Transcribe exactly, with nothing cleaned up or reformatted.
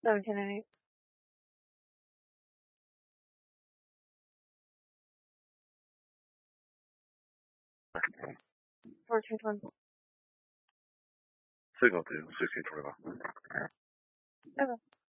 seventeen and eight. fourteen twenty. cinquante-et-un, sixteen twenty-nine. Okay.